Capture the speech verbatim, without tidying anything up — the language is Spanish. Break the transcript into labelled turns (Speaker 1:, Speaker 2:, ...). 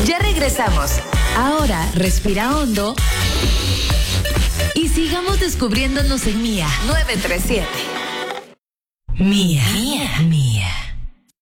Speaker 1: Ya regresamos. Ahora respira hondo y sigamos descubriéndonos en Mía nueve tres siete. Mía, Mía, Mía.